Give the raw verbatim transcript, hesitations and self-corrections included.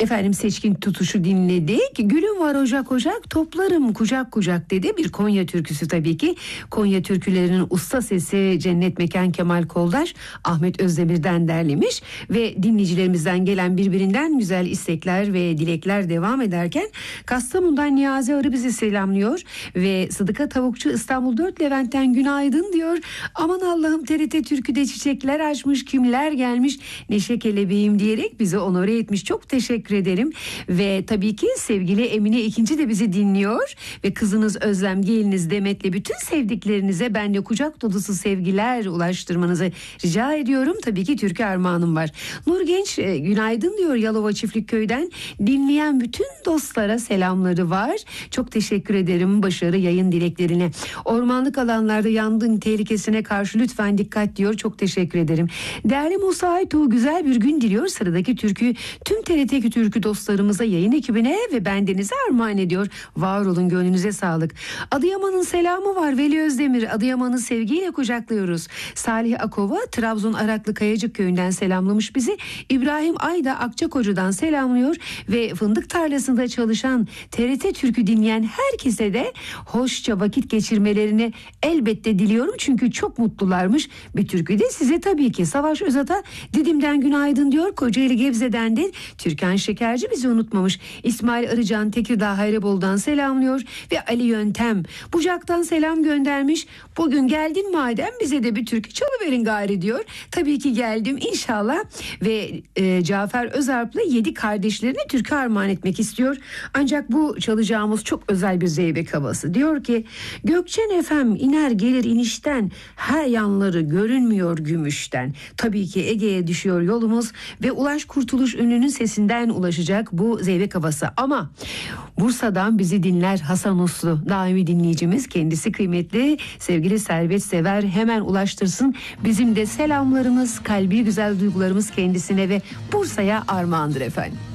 Efendim Seçkin Tutuş'u dinledik. Gülüm var ocak ocak toplarım kucak kucak dedi. Bir Konya türküsü tabii ki. Konya türkülerinin usta sesi Cennet Mekan Kemal Koldaş, Ahmet Özdemir'den derlemiş ve dinleyicilerimizden gelen birbirinden güzel istekler ve dilekler devam ederken Kastamonu'dan Niyazi Arı bizi selamlıyor ve Sıdıka Tavukçu İstanbul dört Levent'ten günaydın diyor. Aman Allah'ım T R T Türkü'de çiçekler açmış, kimler gelmiş, neşe kelebeğim diyerek bizi onore etmiş. Çok teşekkür ederim. Ve tabii ki sevgili Emine ikinci de bizi dinliyor ve kızınız Özlem, geliniz Demet'le bütün sevdiklerinize ben de kucak dolusu sevgiler ulaştırmanızı rica ediyorum. Tabii ki türkü armağanım var. Nur Genç e, günaydın diyor Yalova Çiftlikköy'den. Dinleyen bütün dostlara selamları var. Çok teşekkür ederim başarı yayın dileklerine. Ormanlık alanlarda yangın tehlikesine karşı lütfen dikkat diyor. Çok teşekkür ederim. Değerli Musa Aytuğ güzel bir gün diliyor. Sıradaki türkü tüm T R T türkü dostlarımıza, yayın ekibine ve bendenize armağan ediyor. Var olun, gönlünüze sağlık. Adıyaman'ın selamı var Veli Özdemir. Adıyaman'ı sevgiyle kucaklıyoruz. Salih Akova Trabzon Araklı Kayacık köyünden selamlamış bizi. İbrahim Ayda Akçakoca'dan selamlıyor ve fındık tarlasında çalışan T R T türkü dinleyen herkese de hoşça vakit geçirmelerini elbette diliyorum. Çünkü çok mutlularmış. Bir türkü de size tabii ki. Savaş Özat'a Didim'den günaydın diyor. Kocaeli Gebze'den de Türkan Şekerci bizi unutmamış. İsmail Arıcan Tekirdağ Hayrebolu'dan selamlıyor ve Ali Yöntem Bucak'tan selam göndermiş. Bugün geldin madem bize de bir türkü çalıverin gari diyor. Tabii ki geldim inşallah ve e, Cafer Özarp'la yedi kardeşlerine türkü armağan etmek istiyor. Ancak bu çalacağımız çok özel bir zeybek havası. Diyor ki Gökçen Efem iner gelir inişten, her yanları görünmüyor gümüşten. Tabii ki Ege'ye düşüyor yolumuz ve Ulaş Kurtuluş ünlünün sesinden ulaşacak bu zeybek havası. Ama Bursa'dan bizi dinler Hasan Uslu, daimi dinleyicimiz, kendisi kıymetli sevgili Servet Sever, hemen ulaştırsın. Bizim de selamlarımız, kalbi güzel duygularımız kendisine ve Bursa'ya armağandır efendim.